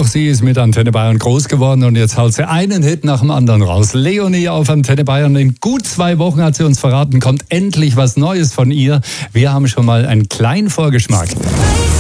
Auch sie ist mit Antenne Bayern groß geworden und jetzt haut sie einen Hit nach dem anderen raus. Leonie auf Antenne Bayern. In gut 2 Wochen hat sie uns verraten, kommt endlich was Neues von ihr. Wir haben schon mal einen kleinen Vorgeschmack.